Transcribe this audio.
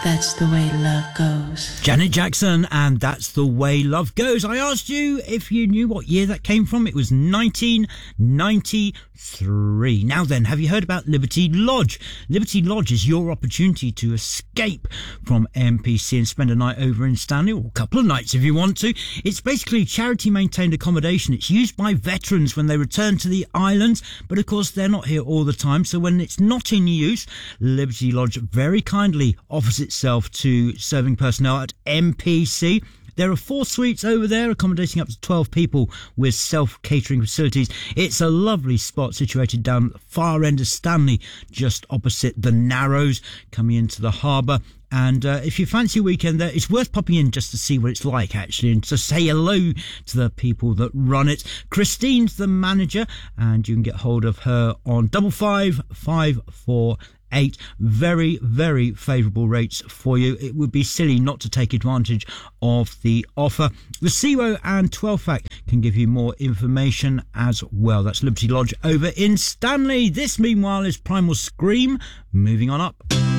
That's the way love goes. Janet Jackson, and That's the Way Love Goes. I asked you if you knew what year that came from. It was 1993. Now then, have you heard about Liberty Lodge? Liberty Lodge is your opportunity to escape from MPC and spend a night over in Stanley, or a couple of nights if you want to. It's basically charity-maintained accommodation. It's used by veterans when they return to the islands, but of course they're not here all the time, so when it's not in use, Liberty Lodge very kindly offers itself to serving personnel at MPC. There are 4 suites over there, accommodating up to 12 people with self-catering facilities. It's a lovely spot situated down at the far end of Stanley, just opposite the Narrows, coming into the harbour. And if you fancy a weekend there, it's worth popping in just to see what it's like, actually, and to say hello to the people that run it. Christine's the manager, and you can get hold of her on 55548. Very, very favourable rates for you. It would be silly not to take advantage of the offer. The Seawo and 12-Fac can give you more information as well. That's Liberty Lodge over in Stanley. This, meanwhile, is Primal Scream. Moving on up.